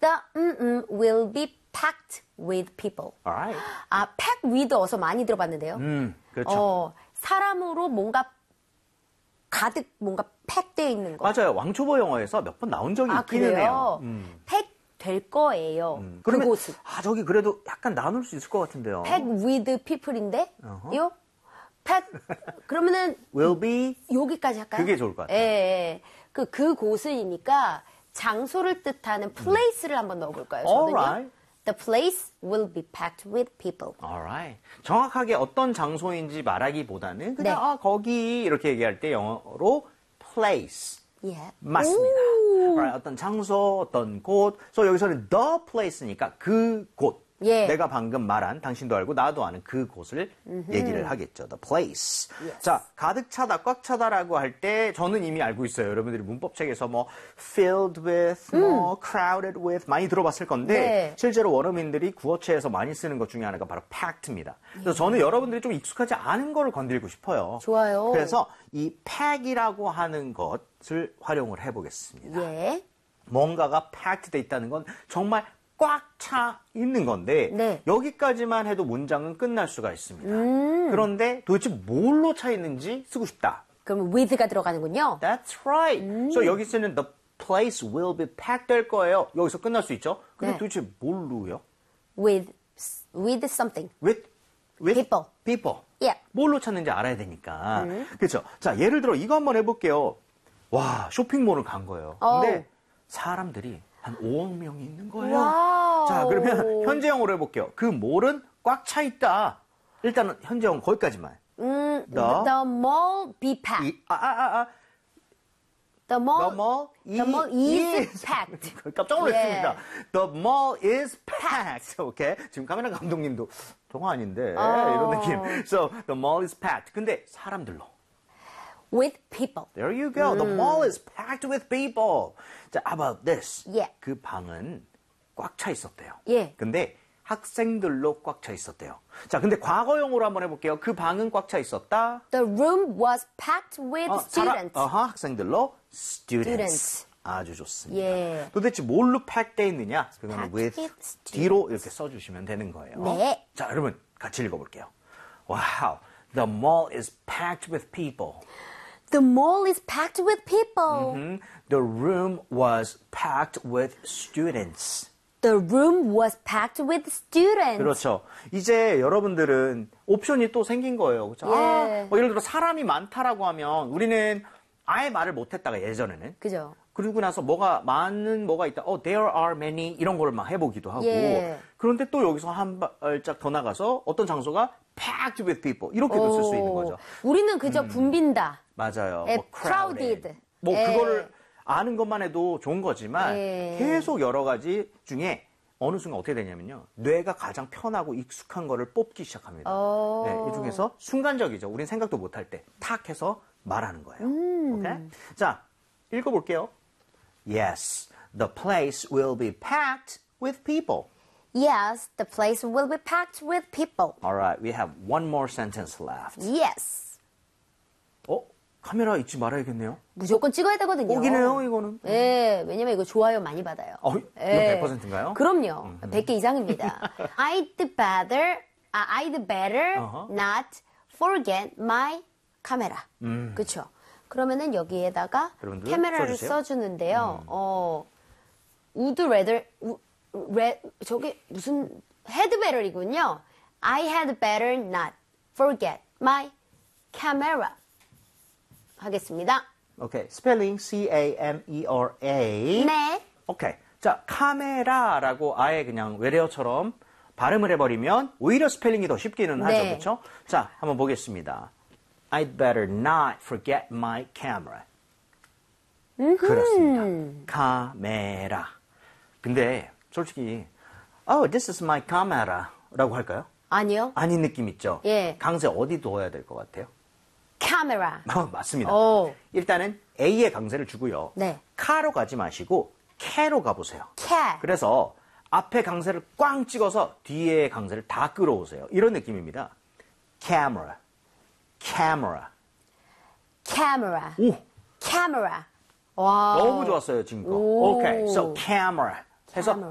The will be packed with people. Alright. 아, pack with 어서 많이 들어봤는데요. 그렇죠. 사람으로 뭔가 가득 뭔가 팩되어 있는 거. 맞아요. 왕초보 영어에서 몇 번 나온 적이 있기는 그래요? 해요. 팩 될 거예요. 그러면 그곳은. 저기 그래도 약간 나눌 수 있을 것 같은데요. pack with people인데 요 pack 그러면은 will be 여기까지 할까요? 그게 좋을 것 같아요. 예. 그곳이니까 장소를 뜻하는 place를 한번 넣어볼까요? 저는요. Alright. The place will be packed with people. Alright. 정확하게 어떤 장소인지 말하기보다는 그냥 네. 거기 이렇게 얘기할 때 영어로 place. 예. 맞습니다. Alright. 어떤 장소, 어떤 곳. 그래서 여기서는 the place니까 그 곳. 예. 내가 방금 말한 당신도 알고 나도 아는 그 곳을 얘기를 하겠죠. The place. Yes. 자, 가득 차다, 꽉 차다라고 할 때 저는 이미 알고 있어요. 여러분들이 문법책에서 뭐 filled with, 뭐 crowded with 많이 들어봤을 건데 네. 실제로 원어민들이 구어체에서 많이 쓰는 것 중에 하나가 바로 packed입니다. 그래서 저는 여러분들이 좀 익숙하지 않은 거를 건드리고 싶어요. 좋아요. 그래서 이 pack이라고 하는 것을 활용을 해보겠습니다. 예. 뭔가가 packed 돼 있다는 건 정말 꽉 차 있는 건데 네. 여기까지만 해도 문장은 끝날 수가 있습니다. 그런데 도대체 뭘로 차 있는지 쓰고 싶다. 그럼 with가 들어가는군요. That's right. So 여기 쓰는 the place will be packed 될 거예요. 여기서 끝날 수 있죠. 근데 네. 도대체 뭘로요? with something. With People. people. Yeah. 뭘로 찾는지 알아야 되니까. 그렇죠. 자, 예를 들어 이거 한번 해볼게요. 와, 쇼핑몰을 간 거예요. 근데 사람들이 한 5억 명이 있는 거예요. 와우. 자, 그러면 현재형으로 해볼게요. 그 몰은 꽉 차 있다. 일단은 현재형 거기까지만. The mall be packed. The mall is packed. 깜짝 놀랐습니다. The mall is packed. 오케이. 지금 카메라 감독님도 동화 아닌데 이런 느낌. So the mall is packed. 근데 사람들로. With people. There you go. The mall is packed with people. 자, how about this? Yeah. 그 방은 꽉 차 있었대요. 예. 근데 학생들로 꽉 차 있었대요. 자, 근데 과거용으로 한번 해볼게요. 그 방은 꽉 차 있었다. The room was packed with students. 학생들로 students. Students. 아주 좋습니다. 예. 도대체 뭘로 pack돼 있느냐? 그거는 Packed with with students. D로 이렇게 써주시면 되는 거예요. 네. 자, 여러분 같이 읽어볼게요. Wow, the mall is packed with people. The mall is packed with people. The room was packed with students. The room was packed with students. 그렇죠. 이제 여러분들은 옵션이 또 생긴 거예요. 그렇죠? 예. 뭐 예를 들어 사람이 많다라고 하면 우리는 아예 말을 못했다가 예전에는. 그죠. 그리고 나서 많은 뭐가 있다. There are many 이런 걸 막 해보기도 하고. 예. 그런데 또 여기서 한 발짝 더 나가서 어떤 장소가 packed with people 이렇게도 쓸 수 있는 거죠. 우리는 그저 붐빈다. 맞아요. 예, 뭐 crowded. 뭐 예. 그거를 아는 것만 해도 좋은 거지만 예. 계속 여러 가지 중에 어느 순간 어떻게 되냐면요. 뇌가 가장 편하고 익숙한 거를 뽑기 시작합니다. 네, 이 중에서 순간적이죠. 우린 생각도 못할 때 탁 해서 말하는 거예요. 오케이? 자, 읽어볼게요. Yes, the place will be packed with people. Yes, the place will be packed with people. All right, we have one more sentence left. Yes. 카메라 잊지 말아야겠네요. 무조건 찍어야 되거든요. 꼭이네요, 이거는. 예, 왜냐면 이거 좋아요 많이 받아요. 이건 예. 100%인가요? 그럼요. 100개 이상입니다. I'd better not forget my camera. 그렇죠. 그러면은 여기에다가 여러분들 카메라를 써주세요. 써주는데요. would rather, 저게 무슨 had better이군요. I had better not forget my camera. 하겠습니다. 오케이, 스펠링 C-A-M-E-R-A. 네. 오케이. 자, 카메라라고 아예 그냥 외래어처럼 발음을 해버리면 오히려 스펠링이 더 쉽기는 하죠. 네. 그렇죠? 자, 한번 보겠습니다. I'd better not forget my camera. 그렇습니다. 카메라. 근데 솔직히 this is my camera 라고 할까요? 아니요. 아닌 느낌 있죠? 예. 강세 어디 둬야 될 것 같아요? 카메라. 맞습니다. 오. 일단은 A에 강세를 주고요. 네. 카로 가지 마시고 캐로 가보세요. 캐. 그래서 앞에 강세를 꽝 찍어서 뒤에 강세를 다 끌어오세요. 이런 느낌입니다. Camera. Camera. Camera. 오! Camera. 와. 너무 좋았어요, 지금 거. 오케이. So, camera. 해서